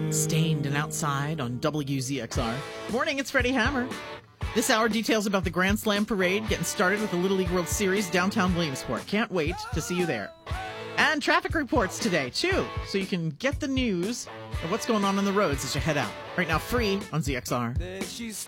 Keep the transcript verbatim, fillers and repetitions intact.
Stained and Outside on W Z X R. Morning, it's Freddie Hammer. This hour details about the Grand Slam Parade, getting started with the Little League World Series downtown Williamsport. Can't wait to see you there. And traffic reports today, too, so you can get the news of what's going on on the roads as you head out. Right now, free on Z X R.